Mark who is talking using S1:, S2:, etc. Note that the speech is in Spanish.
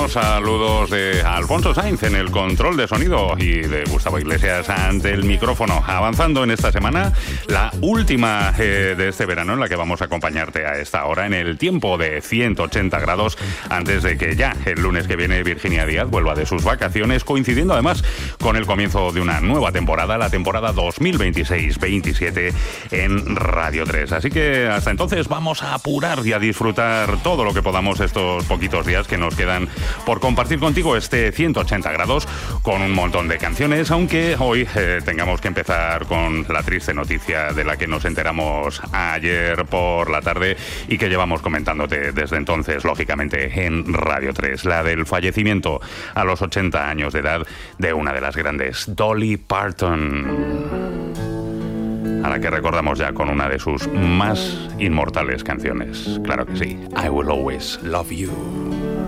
S1: bueno, saludos de Alfonso Sainz en el control de sonido y de Gustavo Iglesias ante el micrófono. Avanzando en esta semana, la última de este verano en la que vamos a acompañarte a esta hora en el tiempo de 180 grados antes de que ya el lunes que viene Virginia Díaz vuelva de sus vacaciones, coincidiendo además con el comienzo de una nueva temporada, la temporada 2026-27 en Radio 3. Así que hasta entonces vamos a apurar y a disfrutar todo lo que podamos estos poquitos días que nos quedan por compartir contigo este 180 grados con un montón de canciones, aunque hoy tengamos que empezar con la triste noticia de la que nos enteramos ayer por la tarde y que llevamos comentándote desde entonces, lógicamente, en Radio 3, la del fallecimiento a los 80 años de edad de una de las grandes, Dolly Parton, a la que recordamos ya con una de sus más inmortales canciones. Claro que sí, I Will Always Love You.